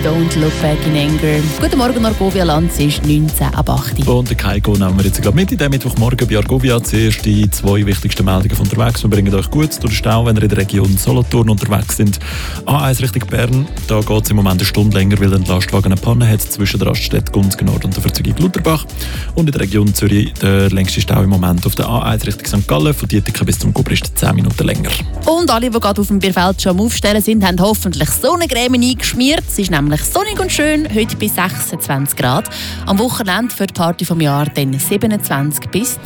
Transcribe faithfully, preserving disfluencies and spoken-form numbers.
«Don't Look Back in Anger». Guten Morgen, Argovia Land, es ist neunzehn ab acht. Und der Kaiko nehmen wir jetzt gerade mit in den Mittwochmorgen bei Argovia. Zuerst die zwei wichtigsten Meldungen von unterwegs. Wir bringen euch gut durch den Stau, wenn ihr in der Region Solothurn unterwegs sind. A eins Richtung Bern, da geht es im Moment eine Stunde länger, weil ein Lastwagen eine Panne hat zwischen der Raststätte Gunzgen-Nord und der Verzeugung Lutherbach. Und in der Region Zürich der längste Stau im Moment auf der A eins Richtung Sankt Gallen, von Dietiken bis zum Gubrist zehn Minuten länger. Und alle, die gerade auf dem Bierfeld schon am Aufstellen sind, haben hoffentlich Sonnencreme eingeschmiert. Es ist nämlich sonnig und schön, heute bis sechsundzwanzig Grad. Am Wochenende für die Party vom Jahr dann siebenundzwanzig bis